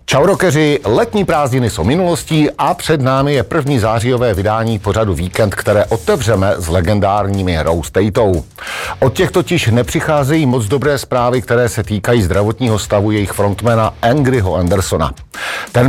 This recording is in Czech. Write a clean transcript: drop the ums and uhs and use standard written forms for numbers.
Čau rockeři, letní prázdniny jsou minulostí a před námi je první zářijové vydání pořadu Víkend, které otevřeme s legendárními Rose Tatou. Od těch totiž nepřicházejí moc dobré zprávy, které se týkají zdravotního stavu jejich frontmana Angryho Andersona. Ten